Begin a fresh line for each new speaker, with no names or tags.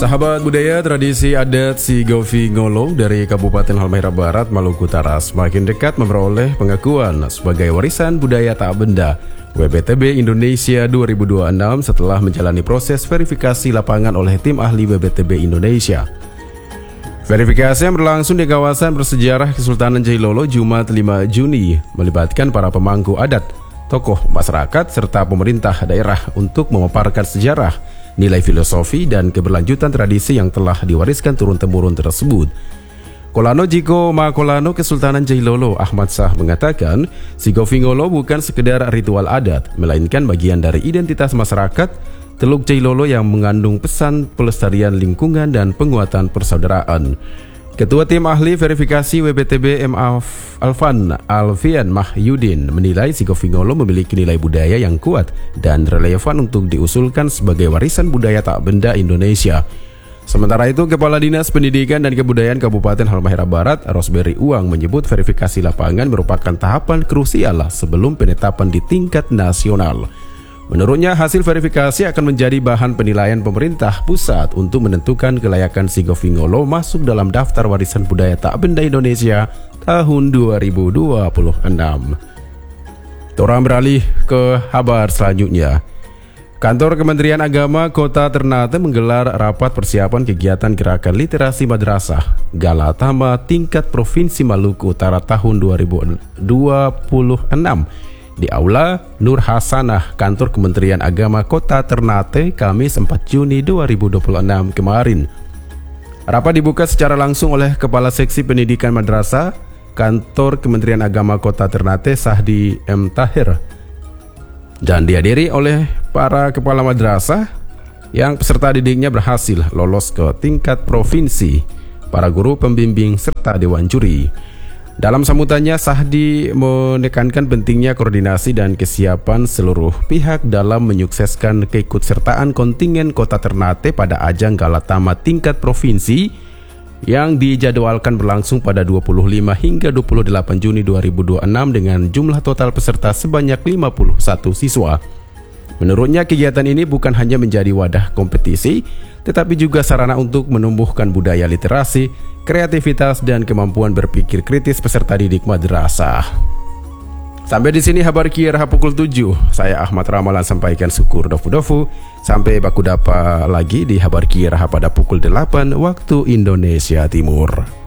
Sahabat budaya tradisi adat Sigovi Ngolo dari Kabupaten Halmahera Barat, Maluku Utara semakin dekat memperoleh pengakuan sebagai warisan budaya tak benda WBTB Indonesia 2026 setelah menjalani proses verifikasi lapangan oleh tim ahli WBTB Indonesia. Verifikasi yang berlangsung di kawasan bersejarah Kesultanan Jailolo Jumat 5 Juni melibatkan para pemangku adat, tokoh masyarakat, serta pemerintah daerah untuk memaparkan sejarah, nilai filosofi, dan keberlanjutan tradisi yang telah diwariskan turun-temurun tersebut. Kolano Jiko Makolano Kesultanan Jailolo Ahmad Shah mengatakan, Sigovi Ngolo bukan sekedar ritual adat, melainkan bagian dari identitas masyarakat Teluk Jailolo yang mengandung pesan pelestarian lingkungan dan penguatan persaudaraan. Ketua Tim Ahli Verifikasi WBTB M. Alfian Mahyudin menilai Sigovi Ngolo memiliki nilai budaya yang kuat dan relevan untuk diusulkan sebagai warisan budaya tak benda Indonesia. Sementara itu, Kepala Dinas Pendidikan dan Kebudayaan Kabupaten Halmahera Barat, Rosberry Uang, menyebut verifikasi lapangan merupakan tahapan krusial sebelum penetapan di tingkat nasional. Menurutnya, hasil verifikasi akan menjadi bahan penilaian pemerintah pusat untuk menentukan kelayakan Sigovi Ngolo masuk dalam daftar warisan budaya tak benda Indonesia tahun 2026. Orang beralih ke kabar selanjutnya. Kantor Kementerian Agama Kota Ternate menggelar rapat persiapan kegiatan gerakan literasi madrasah Galatama tingkat Provinsi Maluku Utara tahun 2026 di Aula Nur Hasanah Kantor Kementerian Agama Kota Ternate Kamis 4 Juni 2026 kemarin. Rapat dibuka secara langsung oleh Kepala Seksi Pendidikan Madrasah Kantor Kementerian Agama Kota Ternate Sahdi M. Tahir dan dihadiri oleh para kepala madrasah yang peserta didiknya berhasil lolos ke tingkat provinsi, para guru pembimbing serta dewan juri. Dalam sambutannya, Sahdi menekankan pentingnya koordinasi dan kesiapan seluruh pihak dalam menyukseskan keikutsertaan kontingen Kota Ternate pada ajang Galatama tingkat provinsi yang dijadwalkan berlangsung pada 25 hingga 28 Juni 2026 dengan jumlah total peserta sebanyak 51 siswa. Menurutnya, kegiatan ini bukan hanya menjadi wadah kompetisi, tetapi juga sarana untuk menumbuhkan budaya literasi, kreativitas, dan kemampuan berpikir kritis peserta didik madrasah. Sampai di sini kabar Kiraha pukul 7. Saya Ahmad Ramalan sampaikan syukur dofu-dofu. Sampai baku dapa lagi di kabar Kiraha pada pukul 8 waktu Indonesia Timur.